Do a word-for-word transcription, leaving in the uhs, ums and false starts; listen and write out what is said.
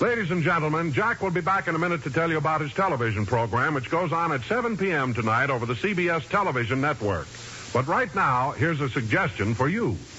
Ladies and gentlemen, Jack will be back in a minute to tell you about his television program, which goes on at seven p.m. tonight over the C B S television network. But right now, here's a suggestion for you.